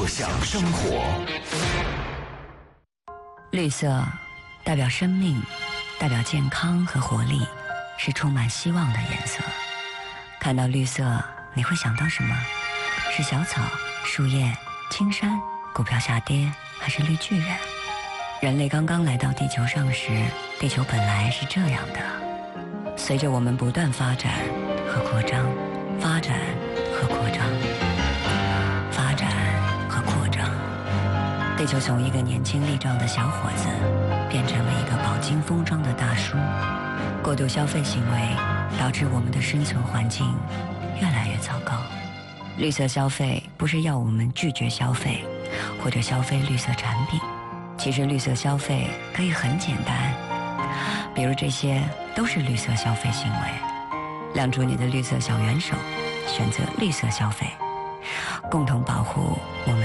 享生活。 绿色代表生命，代表健康和活力，是充满希望的颜色。看到绿色，你会想到什么？是小草、树叶、青山、股票下跌，还是绿巨人？人类刚刚来到地球上时，地球本来是这样的。随着我们不断发展和扩张，发展和扩张，发展和扩张，地球从一个年轻力壮的小伙子变成了一个饱经风霜的大叔。过度消费行为导致我们的生存环境越来越糟糕。绿色消费不是要我们拒绝消费或者消费绿色产品，其实绿色消费可以很简单，比如这些都是绿色消费行为。亮出你的绿色小元手，选择绿色消费，共同保护我们